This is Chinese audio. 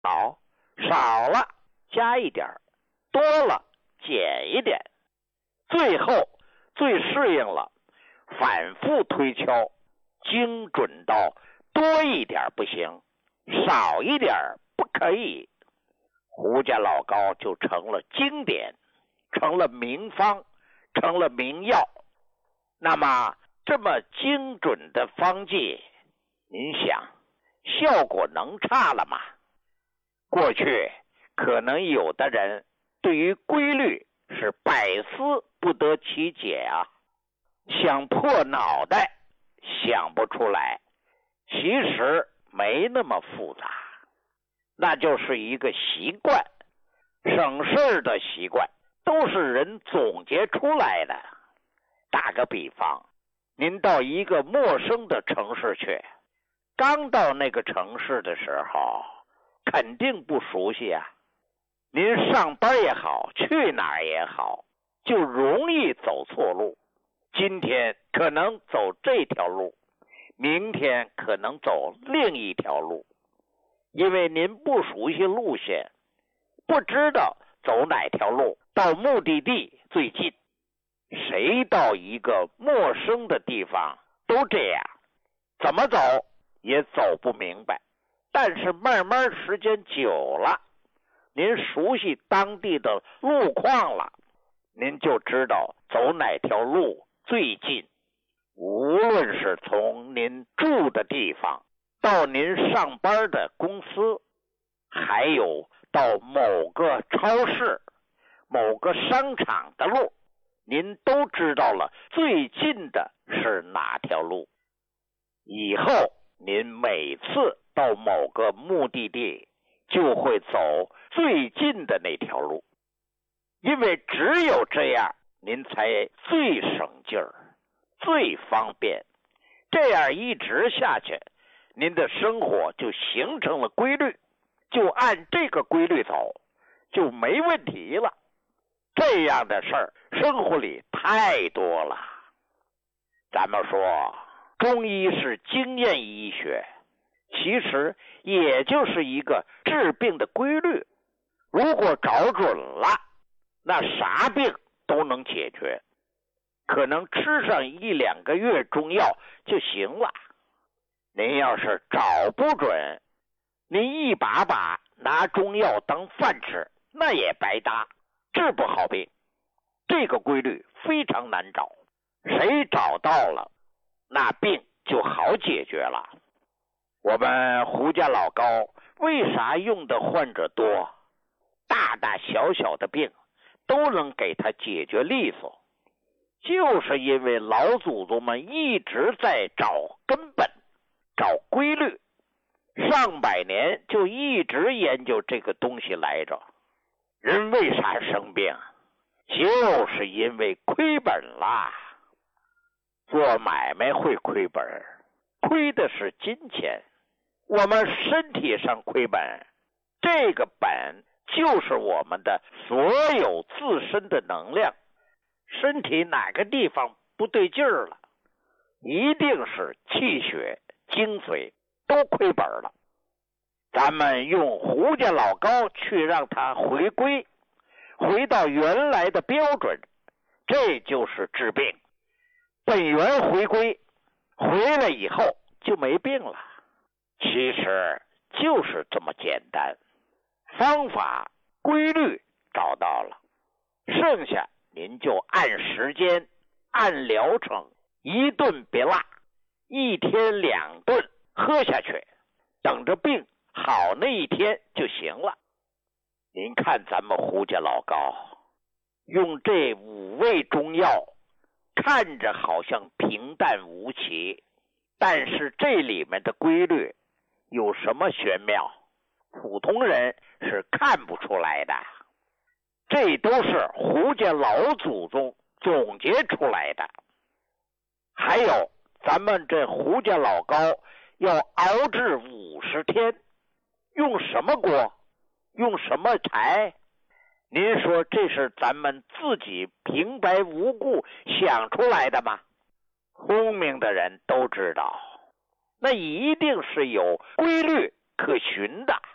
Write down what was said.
好，少了加一点，多了减一点，最后最适应了，反复推敲，精准到多一点不行，少一点不可以。胡家老高就成了经典，成了名方，成了名药。那么这么精准的方剂，您想效果能差了吗？过去可能有的人对于规律是百思不得其解啊，想破脑袋想不出来。其实没那么复杂，那就是一个习惯，省事的习惯，都是人总结出来的。打个比方，您到一个陌生的城市去，刚到那个城市的时候肯定不熟悉啊，您上班也好，去哪儿也好，就容易走错路。今天可能走这条路，明天可能走另一条路，因为您不熟悉路线，不知道走哪条路到目的地最近。谁到一个陌生的地方都这样，怎么走也走不明白。但是慢慢时间久了，您熟悉当地的路况了，您就知道走哪条路最近。无论是从您住的地方到您上班的公司，还有到某个超市、某个商场的路，您都知道了最近的是哪条路。以后您每次到某个目的地就会走最近的那条路，因为只有这样您才最省劲儿，最方便。这样一直下去，您的生活就形成了规律，就按这个规律走，就没问题了。这样的事儿生活里太多了。咱们说中医是经验医学，其实也就是一个治病的规律。如果找准了，那啥病都能解决，可能吃上1-2个月中药就行了。您要是找不准，您一把把拿中药当饭吃，那也白搭，治不好病。这个规律非常难找，谁找到了，那病就好解决了。我们胡家老高为啥用的患者多？大大小小的病都能给他解决利索，就是因为老祖宗们一直在找根本，找规律，上百年就一直研究这个东西来着。人为啥生病？就是因为亏本啦。做买卖会亏本，亏的是金钱。我们身体上亏本，这个本就是我们的所有自身的能量。身体哪个地方不对劲儿了，一定是气血、精髓都亏本了。咱们用胡家老高去让它回归，回到原来的标准，这就是治病。本源回归，回来以后就没病了。其实就是这么简单，方法规律找到了，剩下您就按时间按疗程，一顿别落，1天2顿喝下去，等着病好那一天就行了。您看咱们胡家老高用这5味中药，看着好像平淡无奇，但是这里面的规律有什么玄妙，普通人是看不出来的。这都是胡家老祖宗总结出来的。还有咱们这胡家老高要熬制50天，用什么锅，用什么柴？您说这是咱们自己平白无故想出来的吗？聪明的人都知道，那一定是有规律可循的。